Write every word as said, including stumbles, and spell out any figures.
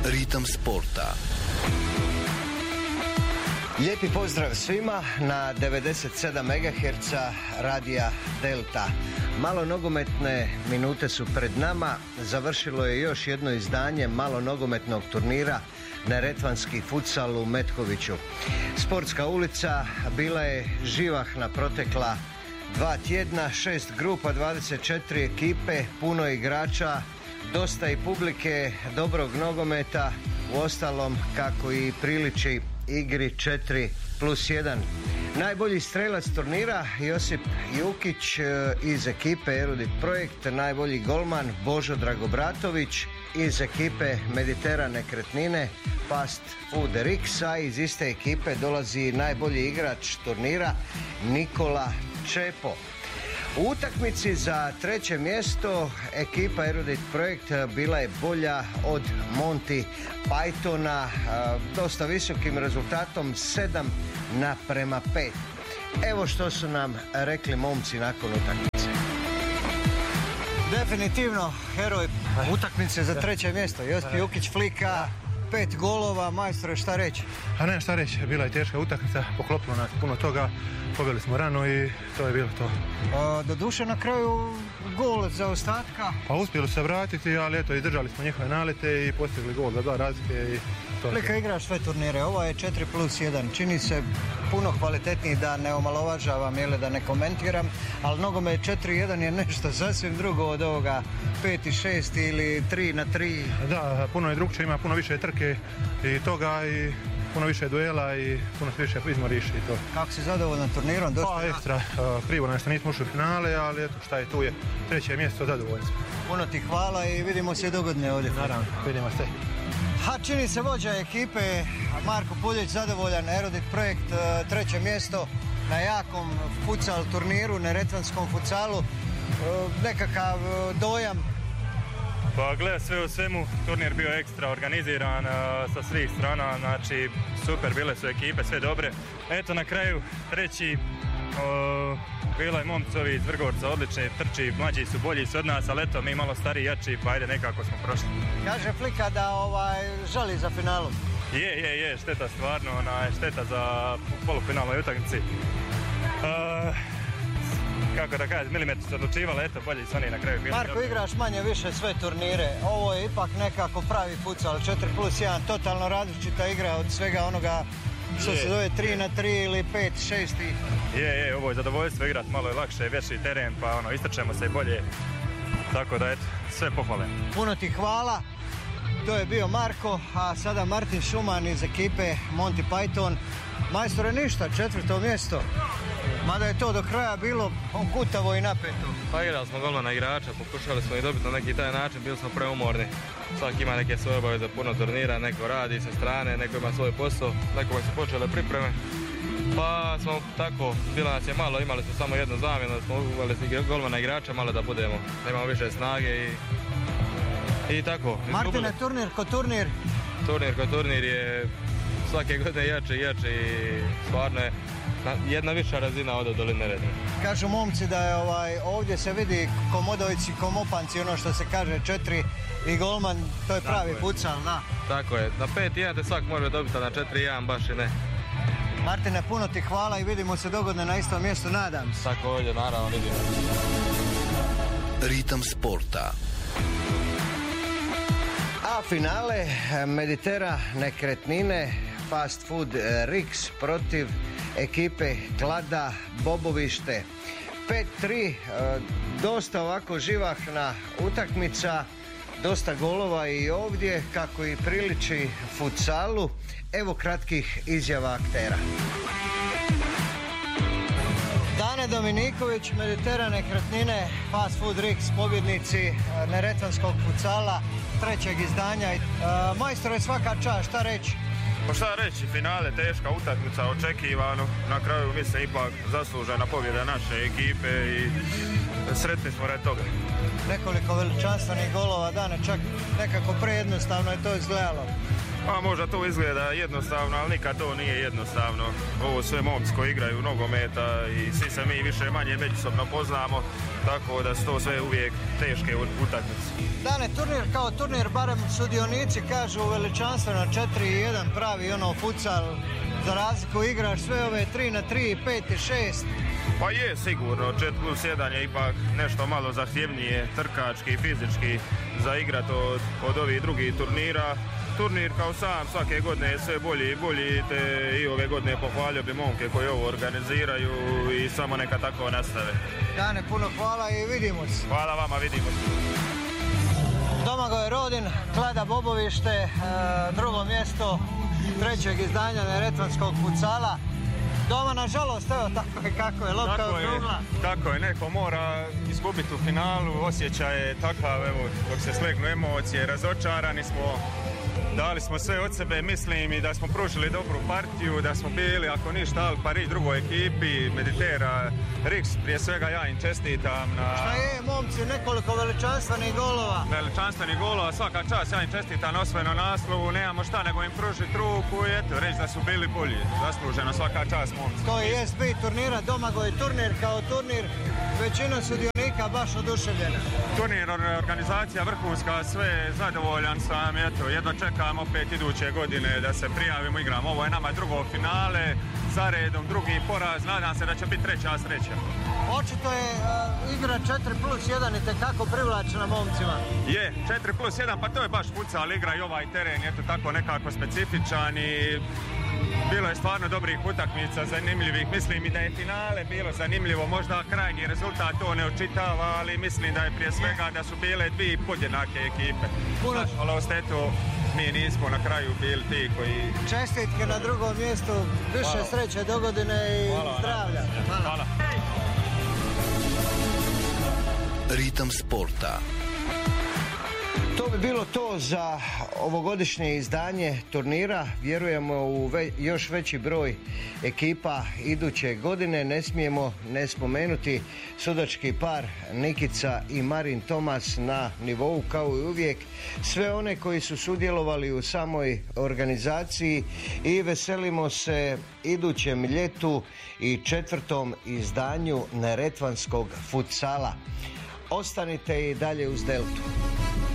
Ritam sporta. Lijepi pozdrav svima na devedeset sedam megaherca radija Delta. Malo nogometne minute su pred nama. Završilo je još jedno izdanje malo nogometnog turnira Neretvanski futsal u Metkoviću. Sportska ulica bila je živahna protekla dva tjedna, šest grupa, dvadeset četiri ekipe, puno igrača, dosta i publike, dobrog nogometa, uostalom kako i priliči igri četiri plus jedan. Najbolji strelac turnira Josip Jukić iz ekipe Erudit Projekt, najbolji golman Božo Dragobratović iz ekipe Meditera Nekretnine Fast Food Rix, a iz iste ekipe dolazi najbolji igrač turnira Nikola Čepo. U utakmici za treće mjesto ekipa Erudit Projekt bila je bolja od Monty Pythona dosta visokim rezultatom sedam naprema pet. Evo što su nam rekli momci nakon utakmice. Definitivno heroj utakmice za treće mjesto. Josip Jukić flika, pet golova, majstore šta reći? A ne šta reći, bila je teška utakmica, poklopilo nas puno toga, pobjeli smo rano i to je bilo to. A, doduše na kraju gol za ostatka. Pa uspjeli se vratiti, ali eto, izdržali smo njihove nalete i postigli gol za dva razlike i to. Flika igra sve turnire, ovo je četiri plus jedan, čini se puno kvalitetniji, da ne omalovažavam ili da ne komentiram, ali nogomet četiri jedan je nešto sasvim drugo od ovoga pet i šest ili tri na tri. Da, puno je drugčije, ima puno više trke i toga i puno više duela i puno više izmoriš i to. Kako si zadovoljan turnirom? Dosta pa ekstra, krivo nam što nismo ušli u finale, ali eto šta je tu je treće mjesto, zadovoljno. Puno ti hvala i vidimo se dogodne ovdje. Naravno, vidimo se. Ha, čini se vođa ekipe Marko Puljić zadovoljan, Erudit Projekt treće mjesto na jakom futsal turniru, Neretvanskom futsalu. Nekakav dojam? Pa gleda, sve u svemu, turnir bio ekstra organiziran uh, sa svih strana, znači super, bile su ekipe, sve dobre. Eto na kraju treći, uh, bila je momcovi iz Vrgorca, odlični, trči, mlađi su, bolji su od nas, ali eto mi malo stariji, jači, pa ajde nekako smo prošli. Kaže Flika da ovaj, žali za finalom. Je, je, je, šteta stvarno, ona, šteta za polufinalnoj utakmici. Uh, Kako da kažem, milimetri su odlučivali, eto, bolji su oni na kraju bili. Marko, igraš manje više sve turnire, ovo je ipak nekako pravi futsal, četiri plus jedan, totalno različita igra od svega onoga što je se zove tri na tri ili pet šest. Je, je, ovo je zadovoljstvo igrat, malo je lakše, veći teren, pa ono, istrčemo se i bolje, tako da eto, sve pohvale. Puno ti hvala, to je bio Marko, a sada Martin Šuman iz ekipe Monty Python. Majstore ništa, četvrto mjesto. Mada je to do kraja bilo kutavo i napeto. Pa igrali smo golmana igrača, pokušali smo i dobiti na neki taj način, bili smo preumorni. Svaki ima neke svoje obaveze, puno turnira, neko radi sa strane, neko ima svoj posao, nekome su počele pripreme. Pa smo tako, bilo nas je malo, imali smo samo jednu zamjenu, smo uveli golmana igrača, malo da budemo, da imamo više snage i, i tako. Martine, turnir ko turnir? Turnir ko turnir je svake godine jače i jače i stvarno je jedna viša razina od doline Neretve. Kažu momci da je ovaj, ovdje se vidi komodovici, komopanci, ono što se kaže četiri i golman, to je pravi futsal, da. Tako je, na pet jedan te svak može dobiti, a na četiri jedan baš i ne. Martine, puno ti hvala i vidimo se dogodne na istom mjestu, nadam se. Tako ovdje, naravno, vidimo. Ritam sporta. A finale Meditera Nekretnine Fast Food Rix protiv ekipe Klada Bobovište. pet tri, dosta ovako živahna utakmica, dosta golova i ovdje, kako i priliči futsalu. Evo kratkih izjava aktera. Dane Dominiković, Meditera Nekretnine, Fast Food Rix, pobjednici Neretvanskog futsala, trećeg izdanja. Majstore, svaka čast, šta reći? Pa šta reći, finale, teška utakmica, očekivano, na kraju mislim ipak zaslužena pobjeda naše ekipe i sretni smo radi toga. Nekoliko veličanstvenih golova, Dane, čak nekako prejednostavno je to izgledalo. Pa možda to izgleda jednostavno, ali nikad to nije jednostavno. Ovo sve momci koji igraju nogometa i svi se mi više manje međusobno poznamo, tako da su to sve uvijek teške utakmice. Dane, turnir kao turnir, barem sudionici kažu veličanstveno četiri jedan, pravi ono futsal, za razliku igraš sve ove tri na tri, pet i šest. Pa je sigurno, četiri plus jedan je ipak nešto malo zahtjevnije, trkački i fizički za igrat od, od ovih drugih turnira. Turnir kao sam svake godine je sve bolji i bolji, te i ove godine pohvalio bi momke koji ovo organiziraju i samo neka tako nastave. Dane, puno hvala i vidimo se. Hvala vama, vidimo se. Domagoj Rodin, Klada Bobovište, e, drugo mjesto trećeg izdanja neretvanskog futsala. Doma, nažalost, evo tako je kako je, lopta okrugla. Tako je, neko mora izgubiti u finalu, osjećaj je takav, evo, dok se slegnu emocije, razočarani smo, dali smo sve od sebe, mislim, i da smo pružili dobru partiju, da smo bili, ako ništa, al pari drugoj ekipi, Meditera, Riks, prije svega ja im čestitam na... Šta je, momci, nekoliko veličanstvenih golova. Veličanstvenih golova, svaka čast, ja im čestitam na osvojenom naslovu, nemamo šta nego im pružiti ruku i eto, reći da su bili bolji, zasluženo, svaka čast, momci. To je jest bit turnira, Domagoj turnir kao turnir, većina sudionika baš oduševljena. Turnir, organizacija vrhunska, sve zadovoljan sam, eto, jedno čekam opet iduće godine da se prijavimo, igramo. Ovo je nama drugo finale, za redom drugi poraz, nadam se da će biti treća sreća. Očito je uh, igra četiri plus jedan i tekako privlačena momcima. Je, četiri plus jedan, pa to je baš futsal igra i ovaj teren je to tako nekako specifičan i bilo je stvarno dobrih utakmica, zanimljivih. Mislim i da je finale bilo zanimljivo, možda krajnji rezultat to ne očitava, ali mislim da je prije svega da su bile dvije podjednake ekipe. Puno... Nažalost, eto, mi nismo na kraju bili ti koji... Čestitke na drugom mjestu, više Hvala. Sreće do godine i Hvala. Zdravlja. Hvala. Hvala. Ritam sporta. To bi bilo to za ovogodišnje izdanje turnira. Vjerujemo u ve- još veći broj ekipa iduće godine. Ne smijemo ne spomenuti sudački par Nikica i Marin Tomas na nivou kao i uvijek. Sve one koji su sudjelovali u samoj organizaciji i veselimo se idućem ljetu i četvrtom izdanju neretvanskog futsala. Ostanite i dalje uz Deltu.